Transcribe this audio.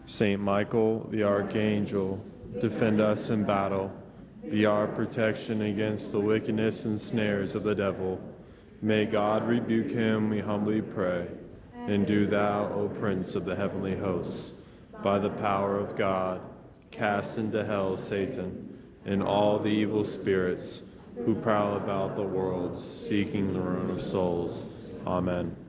Saint Michael, the archangel, defend us in battle. Be our protection against the wickedness and snares of the devil. May God rebuke him, we humbly pray. And do thou, O Prince of the heavenly hosts, by the power of God, cast into hell Satan and all the evil spirits who prowl about the world seeking the ruin of souls. Amen.